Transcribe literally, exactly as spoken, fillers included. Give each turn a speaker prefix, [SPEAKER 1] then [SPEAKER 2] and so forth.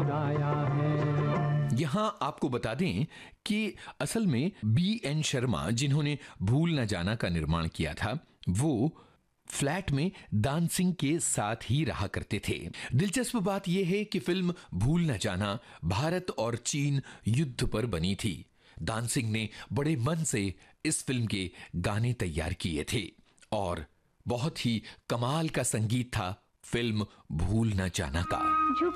[SPEAKER 1] चुराया है।
[SPEAKER 2] यहाँ आपको बता दें कि असल में बी एन शर्मा, जिन्होंने भूल न जाना का निर्माण किया था, वो फ्लैट में दान सिंह के साथ ही रहा करते थे। दिलचस्प बात यह है कि फिल्म भूल न जाना भारत और चीन युद्ध पर बनी थी। दान सिंह ने बड़े मन से इस फिल्म के गाने तैयार किए थे और बहुत ही कमाल का संगीत था फिल्म भूल न जाना का।